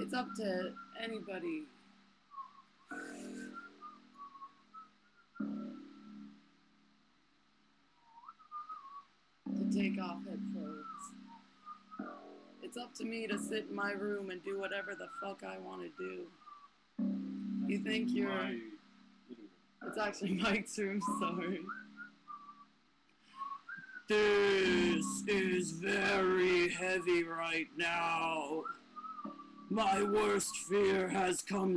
it's up to anybody to take off headphones. It's up to me to sit in my room and do whatever the fuck I want to do. You think you're... It's actually Mike's room, sorry. This is very heavy right now. My worst fear has come